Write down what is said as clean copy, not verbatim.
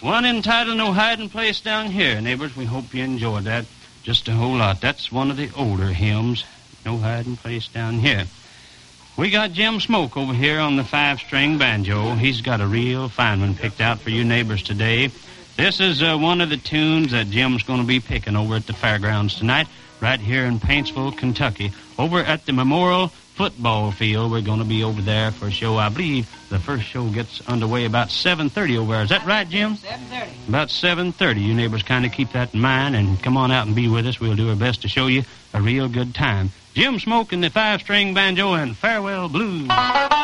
One entitled No Hiding Place Down Here. Neighbors, we hope you enjoyed that just a whole lot. That's one of the older hymns, No Hiding Place Down Here. We got Jim Smoke over here on the 5-string banjo. He's got a real fine one picked out for you neighbors today. This is one of the tunes that Jim's going to be picking over at the fairgrounds tonight, right here in Paintsville, Kentucky, over at the Memorial Football Field. We're going to be over there for a show. I believe the first show gets underway about 7:30 over there. Is that right, Jim? 7:30. About 7:30. You neighbors kind of keep that in mind and come on out and be with us. We'll do our best to show you a real good time. Jim Smoke and the 5-string banjo and Farewell Blues.